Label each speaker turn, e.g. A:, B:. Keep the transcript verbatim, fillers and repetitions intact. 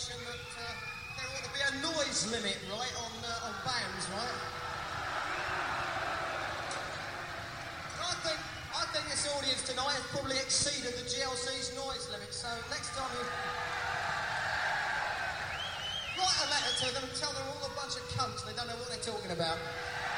A: notion that uh, there ought to be a noise limit, right, on uh, on bands, right? I think I think this audience tonight has probably exceeded the G L C's noise limit. So next time you write a letter to them and tell them all a bunch of cunts. They don't know what they're talking about.